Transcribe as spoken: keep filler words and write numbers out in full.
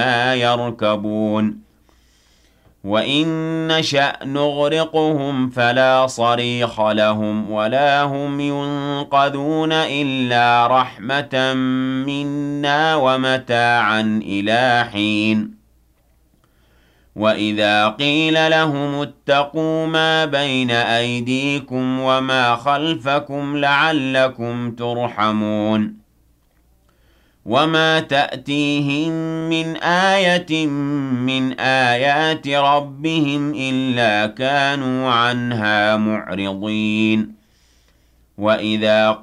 يركبون وإن نشأ نغرقهم فلا صريخ لهم ولا هم ينقذون إلا رحمة منا ومتاعا إلى حين وإذا قيل لهم اتقوا ما بين أيديكم وما خلفكم لعلكم ترحمون وما تأتيهم من آية من آيات ربهم إلا كانوا عنها معرضين وإذا